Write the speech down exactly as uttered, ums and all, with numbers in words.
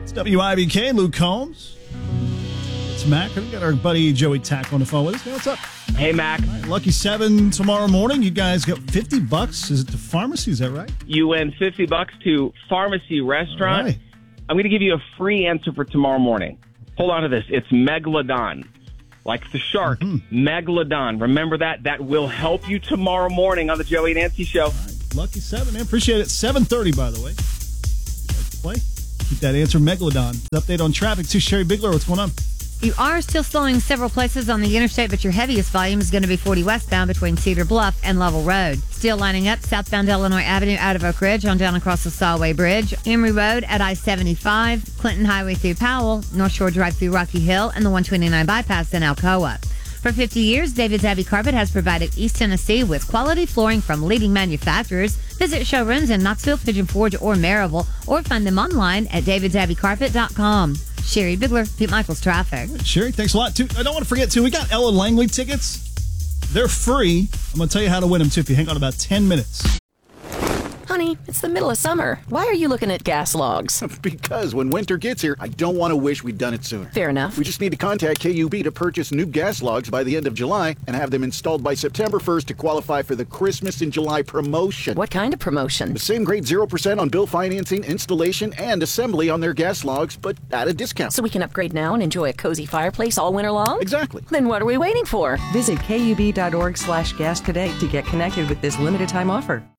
W I B K, Luke Combs. It's Mac. We got our buddy Joey Tack on the phone with us. Hey, what's up? Hey, Mac. All right, Lucky seven tomorrow morning. You guys got fifty bucks. Is it to pharmacy? Is that right? You win fifty bucks to Pharmacy Restaurant. Right. I'm going to give you a free answer for tomorrow morning. Hold on to this. It's Megalodon. Like the shark, mm-hmm. Megalodon. Remember that? That will help you tomorrow morning on the Joey and Nancy Show. All right. Lucky seven, man. Appreciate it. seven thirty, by the way. If you'd like to play, keep that answer, Megalodon. Update on traffic, too. Sherry Bigler, what's going on? You are still slowing several places on the interstate, but your heaviest volume is going to be forty westbound between Cedar Bluff and Level Road. Still lining up southbound Illinois Avenue out of Oak Ridge on down across the Solway Bridge, Emory Road at I seventy-five, Clinton Highway through Powell, North Shore Drive through Rocky Hill, and the one twenty-nine bypass in Alcoa. For fifty years, David's Abbey Carpet has provided East Tennessee with quality flooring from leading manufacturers. Visit showrooms in Knoxville, Pigeon Forge, or Maryville, or find them online at davids abbey carpet dot com. Sherry Bigler, Pete Michaels Traffic. Right, Sherry, thanks a lot, too. I don't want to forget, too, we got Ellen Langley tickets. They're free. I'm going to tell you how to win them, too, if you hang on about ten minutes. Honey, it's the middle of summer. Why are you looking at gas logs? Because when winter gets here, I don't want to wish we'd done it sooner. Fair enough. We just need to contact K U B to purchase new gas logs by the end of July and have them installed by September first to qualify for the Christmas in July promotion. What kind of promotion? The same great zero percent on bill financing, installation, and assembly on their gas logs, but at a discount. So we can upgrade now and enjoy a cozy fireplace all winter long? Exactly. Then what are we waiting for? Visit K U B dot org slash gas today to get connected with this limited time offer.